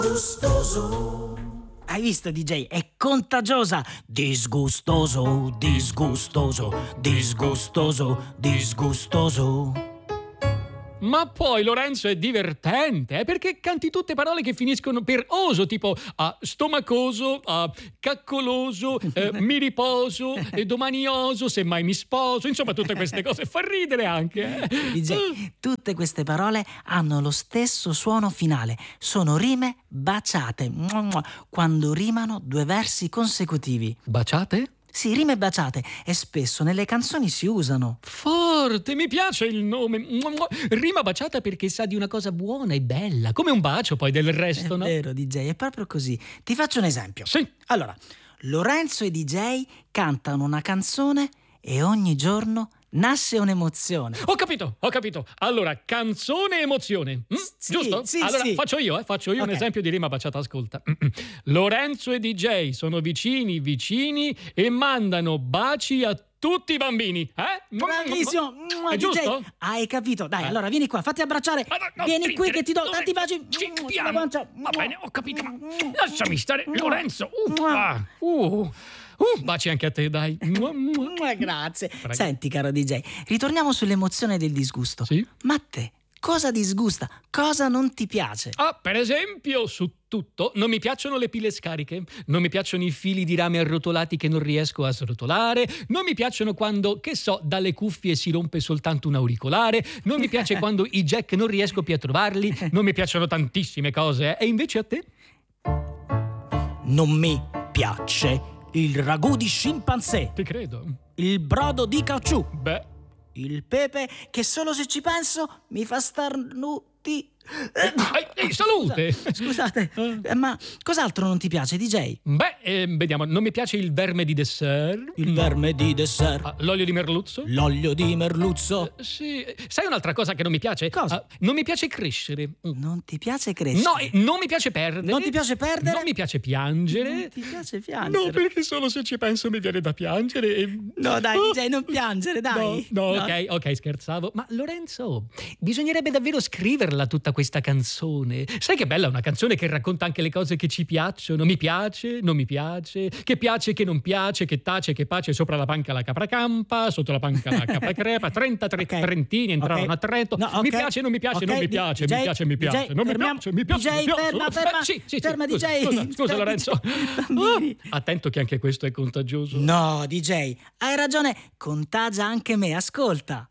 Gustoso. Hai visto, DJ? È contagiosa. Disgustoso, disgustoso, disgustoso, disgustoso. Ma poi Lorenzo è divertente, perché canti tutte parole che finiscono per oso, tipo stomacoso, caccoloso, mi riposo, domanioso, semmai mi sposo, insomma tutte queste cose. Fa ridere anche. DJ, tutte queste parole hanno lo stesso suono finale. Sono rime baciate. Quando rimano due versi consecutivi. Baciate? Sì, rime baciate, e spesso nelle canzoni si usano. Forte, mi piace il nome. Rima baciata perché sa di una cosa buona e bella, come un bacio poi del resto, no? È vero, DJ, è proprio così. Ti faccio un esempio. Sì. Allora, Lorenzo e DJ cantano una canzone e ogni giorno nasce un'emozione. Ho capito. Allora, canzone e emozione. Sì, giusto? sì, allora, sì. faccio io un Ok. esempio di rima baciata, ascolta. Lorenzo e DJ sono vicini e mandano baci a tutti i bambini. Bravissimo. È DJ, giusto? hai capito? Dai, allora vieni qua, fatti abbracciare. No, Vieni qui che ti do dove? tanti baci. Sì, sulla piano. pancia. Va bene, ho capito, ma lasciami stare, Lorenzo. Baci anche a te, dai. Grazie. Prego. Senti, caro DJ, ritorniamo sull'emozione del disgusto. Sì? Ma a te cosa disgusta? Cosa non ti piace? Per esempio, su tutto, non mi piacciono le pile scariche, non mi piacciono i fili di rame arrotolati che non riesco a srotolare, non mi piacciono quando, che so, dalle cuffie si rompe soltanto un auricolare, non mi piace quando i jack non riesco più a trovarli, non mi piacciono tantissime cose. E invece a te? Non mi piace il ragù di scimpanzé, Ti credo. il brodo di caucciù, Beh, il pepe che solo se ci penso mi fa starnuti. salute! Scusate, ma cos'altro non ti piace, DJ? Beh, vediamo, non mi piace il verme di dessert. Il verme di dessert, L'olio di merluzzo. l'olio di merluzzo. Sì, sai un'altra cosa che non mi piace? Cosa? Non mi piace crescere. Non ti piace crescere? No, non mi piace perdere. Non ti piace perdere? Non mi piace piangere. Non ti piace piangere? No, perché solo se ci penso mi viene da piangere. No, dai, DJ, non piangere, dai. No, ok, scherzavo. Ma Lorenzo, bisognerebbe davvero scriverla tutta questa canzone. Sai che bella una canzone che racconta anche le cose che ci piacciono. Mi piace, non mi piace, che non piace, che tace, che pace, sopra la panca la capra campa, sotto la panca la capra crepa, 33 Ok. trentini entravano a Trento. No, ok. Mi piace, non mi piace, Ok, non mi piace, DJ, mi piace, mi piace, DJ, non mi fermiamo. piace, mi piace, DJ, mi piace. ferma, Sì, ferma, scusa, DJ. Scusa, Lorenzo. Bambini. Attento che anche questo è contagioso. No, DJ, hai ragione, contagia anche me, ascolta.